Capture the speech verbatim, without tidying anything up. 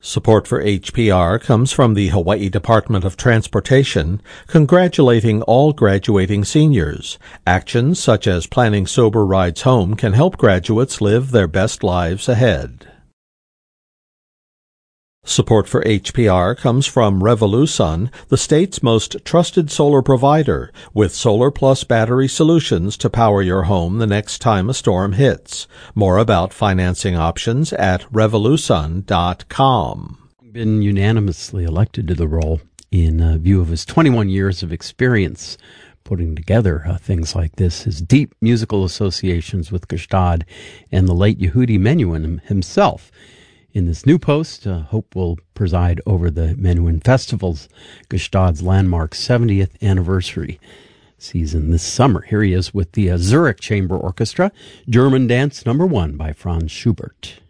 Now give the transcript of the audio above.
Support for H P R comes from the Hawaii Department of Transportation, congratulating all graduating seniors. Actions such as planning sober rides home can help graduates live their best lives ahead. Support for H P R comes from Revolusun, the state's most trusted solar provider, with Solar Plus battery solutions to power your home the next time a storm hits. More about financing options at revolusun dot com. Been unanimously elected to the role in uh, view of his twenty-one years of experience putting together uh, things like this, his deep musical associations with Gstaad and the late Yehudi Menuhin himself. In this new post, uh, Hope will preside over the Menuhin Festival's, Gstaad's landmark seventieth anniversary season this summer. Here he is with the uh, Zurich Chamber Orchestra, German Dance Number One by Franz Schubert.